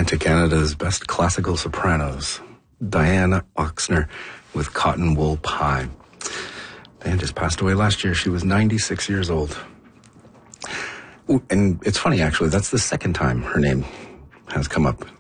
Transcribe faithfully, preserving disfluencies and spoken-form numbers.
to Canada's best classical sopranos, Diane Oxner with Cotton Wool Pie. Diane just passed away last year. She was ninety-six years old. Ooh, and it's funny, actually, that's the second time her name has come up